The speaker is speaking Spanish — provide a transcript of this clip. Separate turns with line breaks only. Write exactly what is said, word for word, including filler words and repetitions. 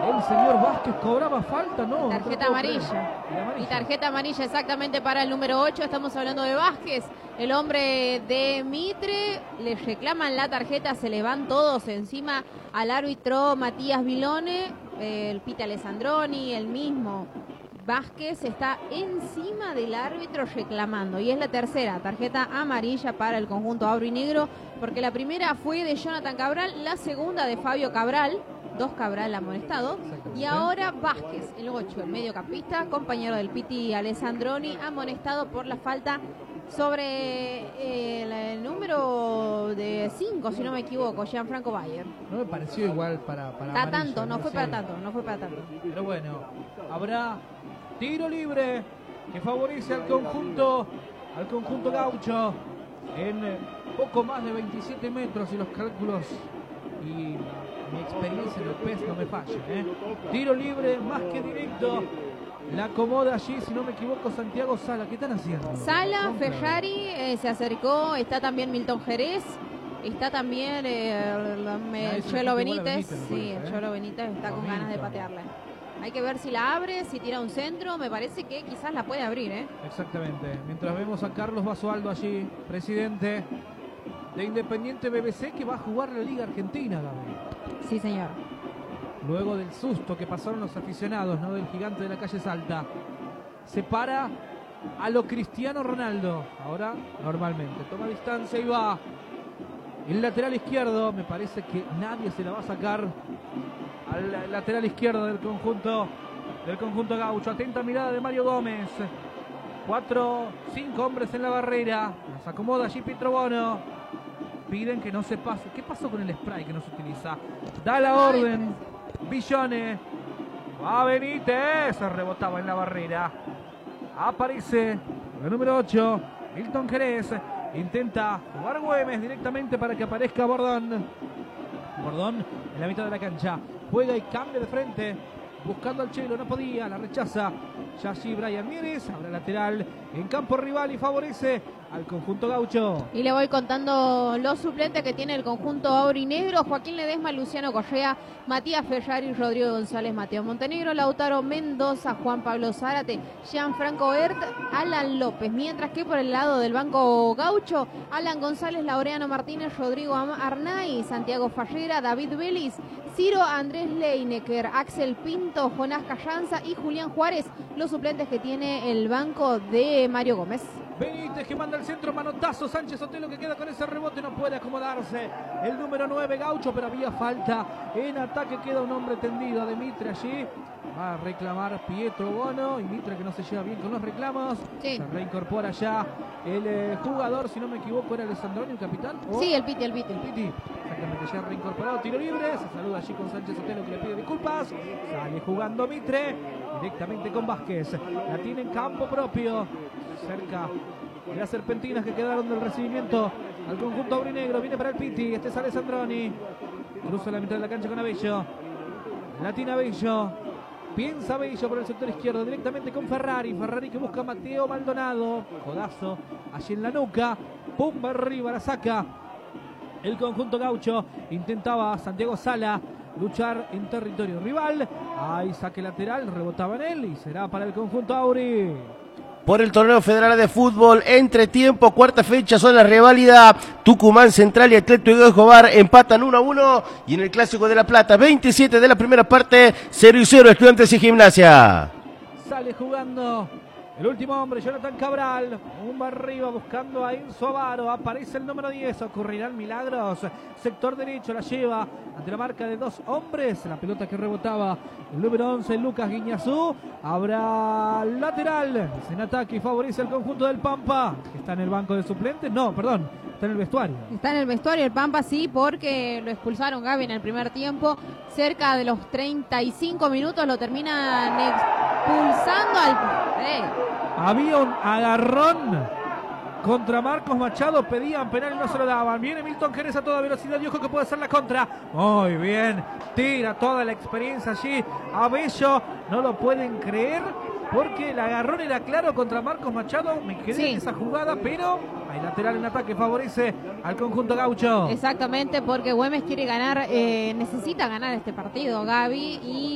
El señor Vázquez cobraba falta, ¿no?
Tarjeta
no
amarilla.
amarilla.
Y tarjeta amarilla exactamente para el número ocho. Estamos hablando de Vázquez, el hombre de Mitre. Le reclaman la tarjeta, se le van todos encima al árbitro Matías Vilone, el Pita Alessandroni, el mismo Vázquez está encima del árbitro reclamando. Y es la tercera tarjeta amarilla para el conjunto aurinegro, porque la primera fue de Jonathan Cabral, la segunda de Fabio Cabral, dos Cabral amonestados, y ahora Vázquez, el ocho, el mediocampista, compañero del Piti Alessandroni, amonestado por la falta sobre el, el número de cinco, si no me equivoco, Gianfranco Bayer.
No me pareció igual para, para
Está
amarilla,
tanto, no fue
sé.
para tanto, no fue para tanto.
Pero bueno, habrá tiro libre que favorece al conjunto, al conjunto gaucho en poco más de veintisiete metros, y los cálculos y mi experiencia en el P E S no me fallan, ¿eh? Tiro libre más que directo. La acomoda allí, si no me equivoco, Santiago Sala. ¿Qué están haciendo?
Sala, Ferrari eh, se acercó, está también Milton Jerez, está también eh, el, el Cholo Benítez. Benítez sí, parece, el ¿eh? Cholo Benítez está con ganas de patearla. Hay que ver si la abre, si tira un centro. Me parece que quizás la puede abrir, ¿eh? Exactamente.
Mientras vemos a Carlos Basualdo allí, presidente de Independiente B B C, que va a jugar la Liga Argentina, Gaby.
Sí, señor.
Luego del susto que pasaron los aficionados, ¿no?, del gigante de la calle Salta. Se para a lo Cristiano Ronaldo. Ahora, normalmente, toma distancia y va. El lateral izquierdo, me parece que nadie se la va a sacar al lateral izquierdo del conjunto del conjunto gaucho. Atenta mirada de Mario Gómez. Cuatro, cinco hombres en la barrera. Las acomoda allí Pietro Bono. Piden que no se pase. ¿Qué pasó con el spray que no se utiliza? Da la orden Villone. Va Benítez. Se rebotaba en la barrera. Aparece el número ocho, Milton Jerez. Intenta jugar Güemes directamente para que aparezca Bordón. Bordón en la mitad de la cancha. Juega y cambia de frente. Buscando al Chelo, no podía, la rechaza. Ya allí Brian Mieres, ahora lateral en campo rival y favorece al conjunto gaucho.
Y le voy contando los suplentes que tiene el conjunto aurinegro: Joaquín Ledesma, Luciano Correa, Matías Ferrari, Rodrigo González, Mateo Montenegro, Lautaro Mendoza, Juan Pablo Zárate, Gianfranco Ert, Alan López. Mientras que por el lado del banco gaucho, Alan González, Laureano Martínez, Rodrigo Arnay, Santiago Farrera, David Vélez, Ciro Andrés Leinecker, Axel Pinto, Jonás Carranza y Julián Juárez, los suplentes que tiene el banco de Mario Gómez.
Benítez que manda el centro, manotazo, Sánchez Otelo que queda con ese rebote, no puede acomodarse el número nueve gaucho, pero había falta en ataque, queda un hombre tendido de Mitre allí. Va a reclamar Pietro Bono, y Mitre que no se lleva bien con los reclamos. Sí. Se reincorpora ya el eh, jugador, si no me equivoco era Alessandroni, el capitán. ¿O?
Sí, el Piti, el Piti.
El Piti, exactamente, ya reincorporado, tiro libre, se saluda allí con Sánchez Otelo que le pide disculpas. Sale jugando Mitre directamente con Vázquez, la tiene en campo propio, cerca de las serpentinas que quedaron del recibimiento al conjunto aurinegro. Viene para el Piti, este es Alessandroni, cruza la mitad de la cancha con Abello, la tiene Abello, piensa Abello por el sector izquierdo directamente con Ferrari, Ferrari que busca a Mateo Maldonado, codazo allí en la nuca, pumba arriba, la saca el conjunto gaucho. Intentaba Santiago Sala luchar en territorio rival, hay saque lateral, rebotaba en él y será para el conjunto auri.
Por el torneo federal de fútbol, entre tiempo, cuarta fecha, son la reválida. Tucumán Central y Atlético de Escobar empatan uno a uno. Y en el Clásico de La Plata, veintisiete de la primera parte, cero y cero, Estudiantes y Gimnasia.
Sale jugando el último hombre, Jonathan Cabral, un arriba buscando a Enzo Avaro, aparece el número diez, ocurrirán milagros, sector derecho, la lleva ante la marca de dos hombres, la pelota que rebotaba el número once, Lucas Guiñazú, habrá lateral, en ataque y favorece el conjunto del Pampa, que está en el banco de suplentes, no, perdón, está en el vestuario.
Está en el vestuario el Pampa, sí, porque lo expulsaron Gaby en el primer tiempo, cerca de los treinta y cinco minutos lo terminan expulsando al... Hey.
Había un agarrón contra Marcos Machado, pedían penal y no se lo daban. Viene Milton Jerez a toda velocidad y ojo que puede hacer la contra. Muy bien, tira toda la experiencia allí. Abello, no lo pueden creer porque el agarrón era claro contra Marcos Machado. Me quedé sí. en esa jugada, pero hay lateral en ataque, favorece al conjunto gaucho.
Exactamente, porque Güemes quiere ganar, eh, necesita ganar este partido, Gaby, y